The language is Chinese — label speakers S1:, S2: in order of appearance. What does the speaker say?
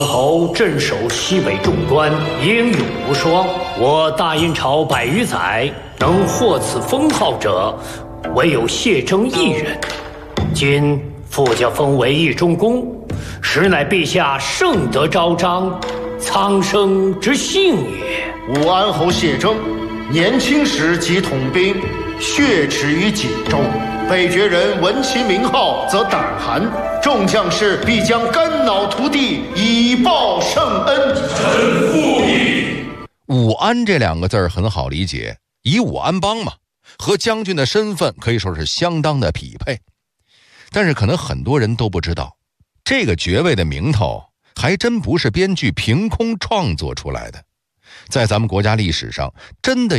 S1: 侯镇守西北重关，英勇无双。我大殷朝100余载，能获此封号者，唯有谢征一人。今复将封为义中公，实乃陛下圣德昭彰，苍生之幸也。
S2: 武安侯谢征，年轻时即统兵，血耻于锦州。北绝人闻其名号，则胆寒。众将士必将肝脑涂地，以报圣恩。
S3: 臣附议。
S4: 武安这2个字很好理解，以武安邦嘛，和将军的身份可以说是相当的匹配。但是可能很多人都不知道，这个爵位的名头还真不是编剧凭空创作出来的，在咱们国家历史上真的